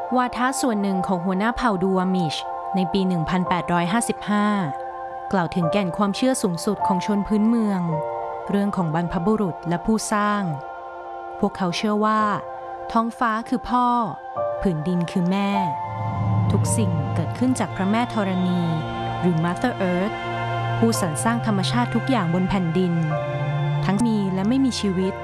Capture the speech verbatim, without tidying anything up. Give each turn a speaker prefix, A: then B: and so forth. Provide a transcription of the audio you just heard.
A: วาทะส่วนหนึ่งของหัวหน้าเผ่าดูวามิชในปี หนึ่งพันแปดร้อยห้าสิบห้า กล่าวถึงแก่นความเชื่อสูงสุดของชนพื้นเมืองเรื่องของบรรพบุรุษและผู้สร้างพวกเขาเชื่อว่าท้องฟ้าคือพ่อผืนดินคือแม่ทุกสิ่งเกิดขึ้นจากพระแม่ธรณีหรือ Mother Earth ผู้สรรสร้างธรรมชาติทุกอย่างบนแผ่นดินทั้งมีและไม่มีชีวิต